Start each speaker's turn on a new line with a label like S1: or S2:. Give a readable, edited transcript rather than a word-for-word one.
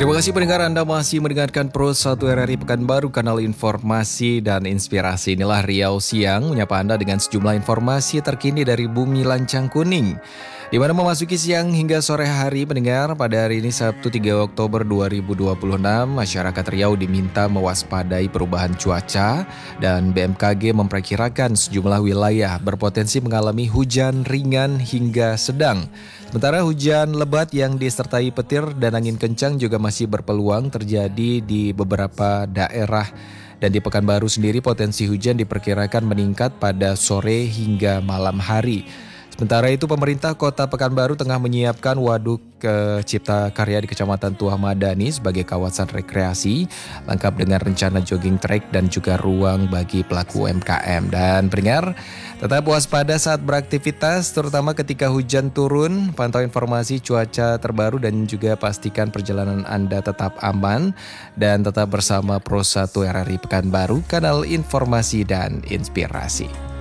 S1: Terima kasih pendengar, Anda masih mendengarkan Pro 1 RRI Pekanbaru, kanal informasi dan inspirasi. Inilah Riau Siang, menyapa Anda dengan sejumlah informasi terkini dari bumi lancang kuning. Di mana memasuki siang hingga sore hari, pendengar, pada hari ini Sabtu 3 Oktober 2026, masyarakat Riau diminta mewaspadai perubahan cuaca dan BMKG memperkirakan sejumlah wilayah berpotensi mengalami hujan ringan hingga sedang. Sementara hujan lebat yang disertai petir dan angin kencang juga masih berpeluang terjadi di beberapa daerah. Dan di Pekanbaru sendiri potensi hujan diperkirakan meningkat pada sore hingga malam hari. Sementara itu pemerintah Kota Pekanbaru tengah menyiapkan Waduk Cipta Karya di Kecamatan Tuah Madani sebagai kawasan rekreasi, lengkap dengan rencana jogging track dan juga ruang bagi pelaku UMKM. Dan pendengar, tetap waspada saat beraktivitas, terutama ketika hujan turun. Pantau informasi cuaca terbaru dan juga pastikan perjalanan Anda tetap aman. Dan tetap bersama Pro 1 RRI Pekanbaru, kanal informasi dan inspirasi.